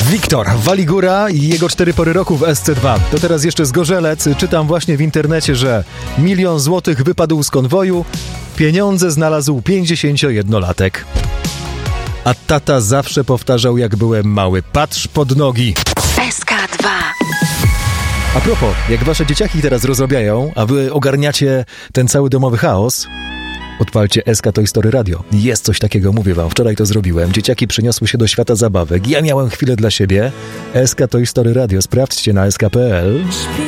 Wiktor Waligura i jego 4 pory roku w SC2. To teraz jeszcze Zgorzelec. Czytam właśnie w internecie, że 1 000 000 złotych wypadł z konwoju. Pieniądze znalazł 51-latek. A tata zawsze powtarzał, jak byłem mały: patrz pod nogi. SK2. A propos, jak wasze dzieciaki teraz rozrabiają, a wy ogarniacie ten cały domowy chaos, odpalcie SK Toy Story Radio. Jest coś takiego, mówię wam. Wczoraj to zrobiłem. Dzieciaki przyniosły się do świata zabawek. Ja miałem chwilę dla siebie. SK Toy Story Radio. Sprawdźcie na sk.pl.